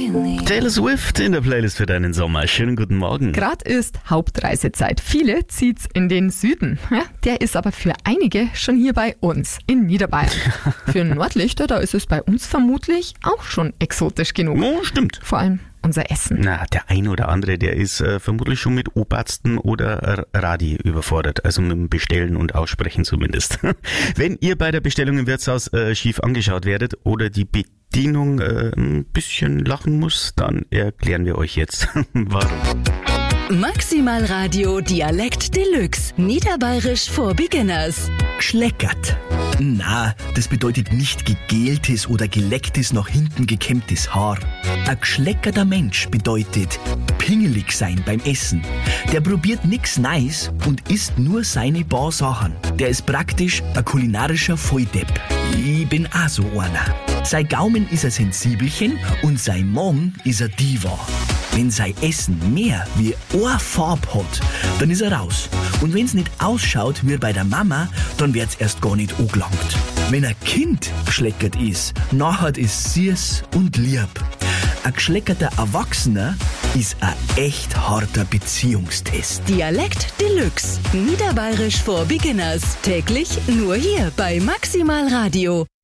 Taylor Swift in der Playlist für deinen Sommer. Schönen guten Morgen. Grad ist Hauptreisezeit. Viele zieht's in den Süden. Ja, der ist aber für einige schon hier bei uns in Niederbayern. Für Nordlichter, da ist es bei uns vermutlich auch schon exotisch genug. Oh, stimmt. Vor allem unser Essen. Na, der ein oder andere, der ist vermutlich schon mit Obersten oder Radi überfordert. Also mit dem Bestellen und Aussprechen zumindest. Wenn ihr bei der Bestellung im Wirtshaus schief angeschaut werdet oder die Bedienung ein bisschen lachen muss, dann erklären wir euch jetzt, warum. Maximal Radio Dialekt Deluxe. Niederbayerisch for Beginners. Gschleckert. Na, das bedeutet nicht gegeltes oder gelecktes nach hinten gekämmtes Haar. Ein gschleckerter Mensch bedeutet pingelig sein beim Essen. Der probiert nix Neues und isst nur seine paar Sachen. Der ist praktisch ein kulinarischer Volldepp. Ich bin auch so einer. Sein Gaumen ist ein Sensibelchen und sein Magen ist ein Diva. Wenn sein Essen mehr wie eine Farbe hat, dann ist er raus. Und wenn's nicht ausschaut wie bei der Mama, dann wird's erst gar nicht angelangt. Wenn ein Kind gschleckert ist, nachher ist süß und lieb. Ein geschleckerter Erwachsener ist ein echt harter Beziehungstest. Dialekt Deluxe. Niederbayerisch for Beginners. Täglich nur hier bei Maximal Radio.